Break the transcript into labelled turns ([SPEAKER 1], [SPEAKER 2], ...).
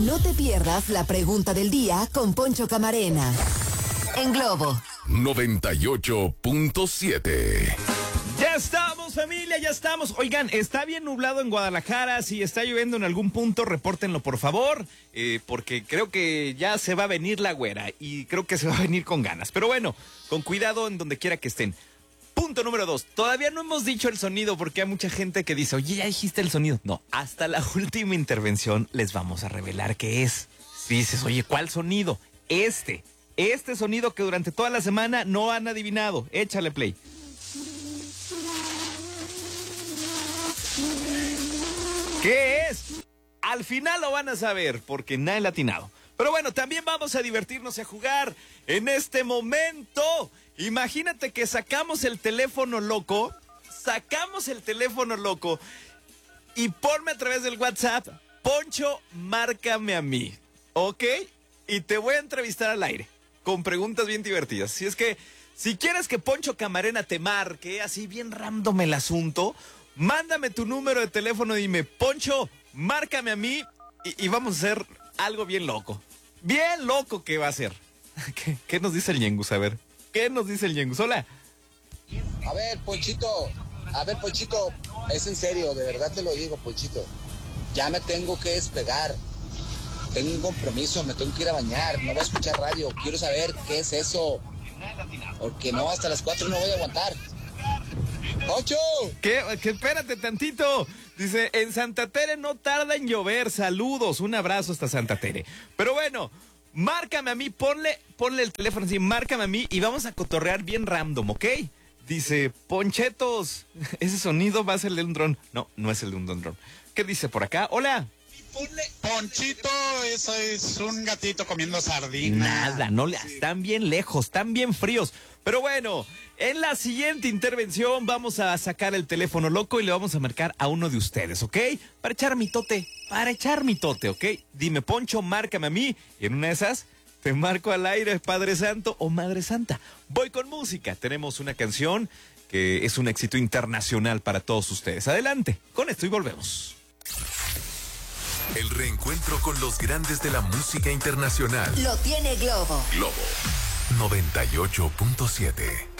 [SPEAKER 1] No te pierdas la pregunta del día con Poncho Camarena. En Globo
[SPEAKER 2] 98.7.
[SPEAKER 3] Ya estamos, familia, ya estamos. Oigan, está bien nublado en Guadalajara. Si está lloviendo en algún punto, repórtenlo, por favor. Porque creo que ya se va a venir la güera. Y creo que se va a venir con ganas. Pero bueno, con cuidado en donde quiera que estén. Punto número 2. Todavía no hemos dicho el sonido porque hay mucha gente que dice, oye, ya dijiste el sonido. No, hasta la última intervención les vamos a revelar qué es. Si dices, oye, ¿cuál sonido? Este sonido que durante toda la semana no han adivinado. Échale play. ¿Qué es? Al final lo van a saber porque nadie le ha atinado. Pero bueno, también vamos a divertirnos y a jugar en este momento. Imagínate que sacamos el teléfono loco y ponme a través del WhatsApp, Poncho, márcame a mí, ¿ok? Y te voy a entrevistar al aire con preguntas bien divertidas. Si es que, si quieres que Poncho Camarena te marque, así bien random el asunto, mándame tu número de teléfono y dime, Poncho, márcame a mí y vamos a hacer algo bien loco. Bien loco que va a ser. ¿Qué nos dice el Ñengus? A ver, ¿qué nos dice el Ñengus? Hola.
[SPEAKER 4] A ver, Ponchito, es en serio, de verdad te lo digo, Ponchito. Ya me tengo que despegar. Tengo un compromiso, me tengo que ir a bañar, no voy a escuchar radio, quiero saber qué es eso. Porque no, hasta las 4 no voy a aguantar. ¡Poncho!
[SPEAKER 3] ¿Qué? Espérate tantito. Dice, en Santa Tere no tarda en llover. Saludos, un abrazo hasta Santa Tere. Pero bueno, márcame a mí, ponle el teléfono así, márcame a mí y vamos a cotorrear bien random, ¿ok? Dice, Ponchetos, ese sonido va a ser el de un dron. No, no es el de un dron. ¿Qué dice por acá? Hola.
[SPEAKER 5] Ponchito, eso es un gatito comiendo sardinas.
[SPEAKER 3] Nada, no, están bien lejos, están bien fríos. Pero bueno, en la siguiente intervención vamos a sacar el teléfono loco y le vamos a marcar a uno de ustedes, ¿ok? Para echar mitote, ¿ok? Dime, Poncho, márcame a mí y en una de esas te marco al aire, Padre Santo o Madre Santa. Voy con música, tenemos una canción que es un éxito internacional para todos ustedes. Adelante, con esto y volvemos.
[SPEAKER 2] El reencuentro con los grandes de la música internacional.
[SPEAKER 1] lo tiene Globo.
[SPEAKER 2] Globo 98.7.